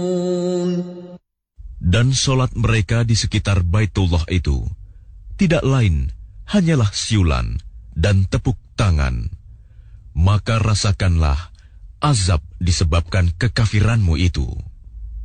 Dan solat mereka di sekitar Baitullah itu tidak lain hanyalah siulan dan tepuk tangan. Maka rasakanlah azab disebabkan kekafiranmu itu.